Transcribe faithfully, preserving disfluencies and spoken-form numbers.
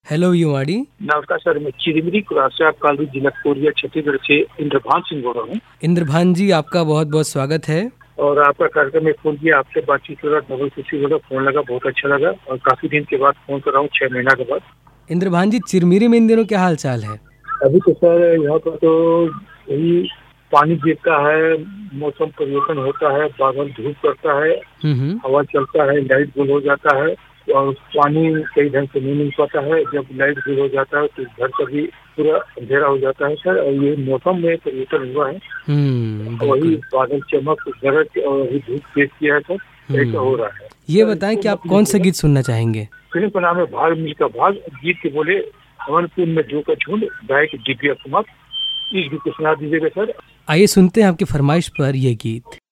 Hello युवाड़ी। नमस्कार sir, मैं चिरमिरी कुरासा कालू जिला कोरिया छत्तीसगढ़ से इंद्रभान सिंह बोल रहा हूँ। इंद्रभान जी, आपका बहुत बहुत स्वागत है। और आपका कार्यक्रम में फोन किया, आपसे बातचीत हो रहा, डबल खुशी हो रहा, फोन लगा, बहुत अच्छा लगा और काफी दिन के बाद फोन कर रहा हूँ, छह महीना के बाद। इंद्रभान जी, चिरमिरी में इन दिनों क्या हाल चाल है? अभी तो सर यहाँ पर तो यही पानी गिरता है, मौसम परिवर्तन होता है, बादल धूप करता है, हवा चलता है, लाइट गुल हो जाता है और पानी कई ढंग से नहीं मिल पाता है। जब लाइट गुल हो जाता है तो घर का भी पूरा अंधेरा हो जाता है सर। और ये मौसम में परिवर्तन हुआ है, वही बादल चमक गरज और वही धूप तेज किया है सर, ऐसा हो रहा है। ये बताएं कि आप कौन सा गीत सुनना चाहेंगे? फिल्म का नाम है भाग मिल्खा भाग। गीत के बोले हवनपुर में जो का झुंड, गायक दिव्या कुमार। इस गीत को सुना दीजिएगा सर। आइए सुनते हैं आपकी फरमाइश पर ये गीत।